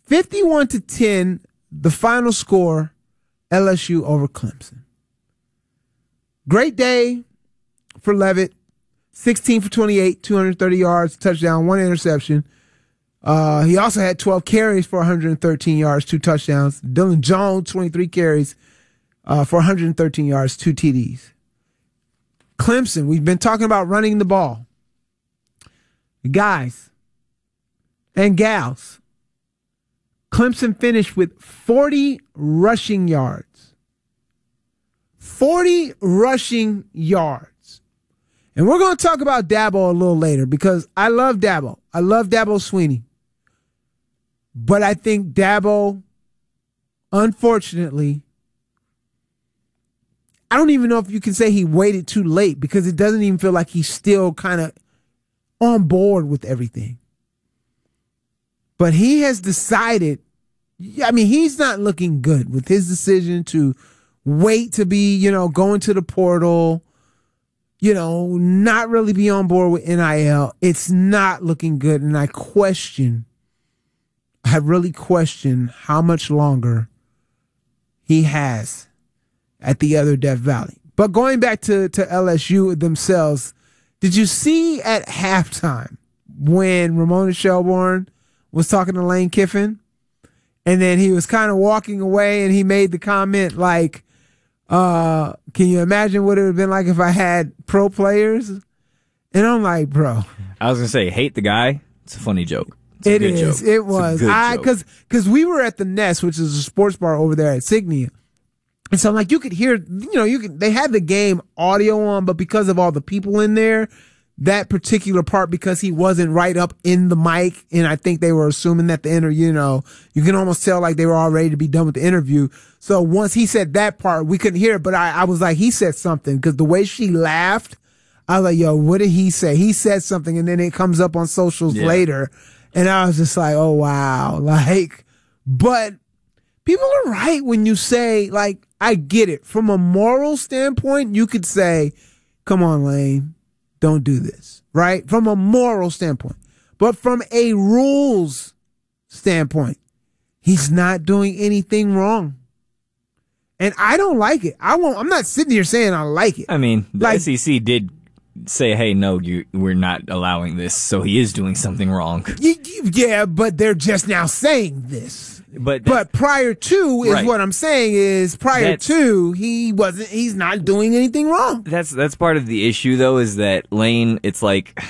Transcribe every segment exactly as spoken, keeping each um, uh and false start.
fifty-one to ten, the final score, L S U over Clemson. Great day for Leavitt. sixteen for twenty-eight, two hundred thirty yards, touchdown, one interception. Uh, he also had twelve carries for one hundred thirteen yards, two touchdowns. Dylan Jones, twenty-three carries uh, for one hundred thirteen yards, two T Ds. Clemson, we've been talking about running the ball. Guys and gals, Clemson finished with forty rushing yards. forty rushing yards. And we're going to talk about Dabo a little later because I love Dabo. I love Dabo Swinney. But I think Dabo, unfortunately, I don't even know if you can say he waited too late because it doesn't even feel like he's still kind of on board with everything. But he has decided, I mean, he's not looking good with his decision to wait to be, you know, going to the portal, you know, not really be on board with N I L. It's not looking good. And I question, I really question how much longer he has at the other Death Valley. But going back to, to L S U themselves, did you see at halftime when Ramona Shelburne was talking to Lane Kiffin and then he was kind of walking away and he made the comment like, uh, can you imagine what it would have been like if I had pro players? And I'm like, bro. I was going to say, hate the guy. It's a funny joke. It's it is. Joke. It was. I, cause, cause we were at the Nest, which is a sports bar over there at Signia. And so, like, you could hear, you know, you could, they had the game audio on, but because of all the people in there, that particular part, because he wasn't right up in the mic, and I think they were assuming that the interview, you know, you can almost tell like they were all ready to be done with the interview. So once he said that part, we couldn't hear it, but I, I was like, he said something, because the way she laughed, I was like, yo, what did he say? He said something, and then it comes up on socials yeah. later, and I was just like, oh, wow. Like, but people are right when you say, like, I get it. From a moral standpoint, you could say, come on, Lane, don't do this, right? From a moral standpoint. But from a rules standpoint, he's not doing anything wrong. And I don't like it. I won't, I'm not sitting here saying I like it. I mean, the like, S E C did say, hey, no, you, we're not allowing this, so he is doing something wrong. Yeah, but they're just now saying this. But but prior to is right. what I'm saying is prior that's, to he wasn't he's not doing anything wrong. That's that's part of the issue though, is that Lane, it's like,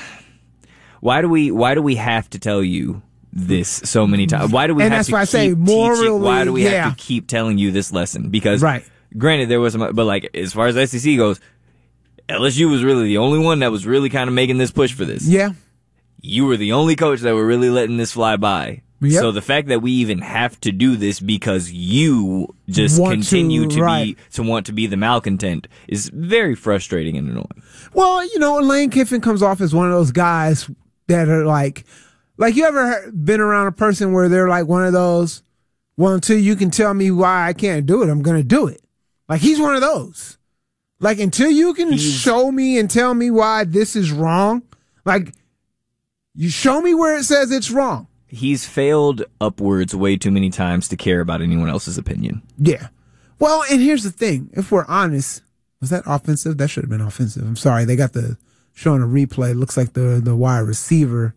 why do we why do we have to tell you this so many times? Why do we and have that's to why keep I say morally, teaching? Why do we yeah. have to keep telling you this lesson? Because right. granted there was some, but like as far as S E C goes, L S U was really the only one that was really kind of making this push for this. Yeah. You were the only coach that were really letting this fly by. Yep. So the fact that we even have to do this because you just want continue to, to right. be to want to be the malcontent is very frustrating and annoying. Well, you know, Lane Kiffin comes off as one of those guys that are like, like you ever been around a person where they're like one of those, well, until you can tell me why I can't do it, I'm going to do it. Like he's one of those. Like until you can he's, show me and tell me why this is wrong, like you show me where it says it's wrong. He's failed upwards way too many times to care about anyone else's opinion. Yeah. Well, and here's the thing. If we're honest, was that offensive? That should have been offensive. I'm sorry. They got the showing a replay. It looks like the, the wide receiver.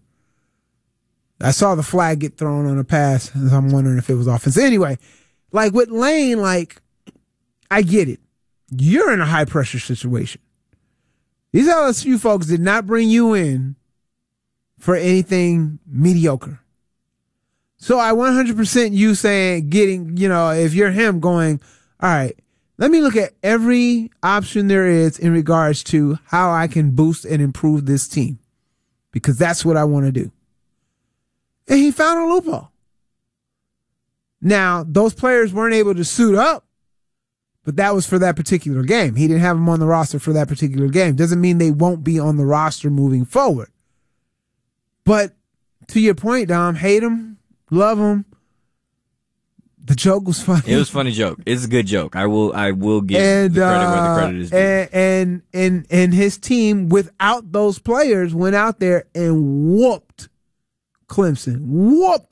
I saw the flag get thrown on a pass, and I'm wondering if it was offensive. Anyway, like with Lane, like, I get it. You're in a high-pressure situation. These L S U folks did not bring you in for anything mediocre. So I one hundred percent you saying, getting, you know, if you're him going, all right, let me look at every option there is in regards to how I can boost and improve this team because that's what I want to do. And he found a loophole. Now, those players weren't able to suit up, but that was for that particular game. He didn't have them on the roster for that particular game. Doesn't mean they won't be on the roster moving forward. But to your point, Dom, hate him. Love him. The joke was funny. It was a funny joke. It's a good joke. I will. I will give and, the credit uh, where the credit is due. And, and and and his team, without those players, went out there and whooped Clemson. Whooped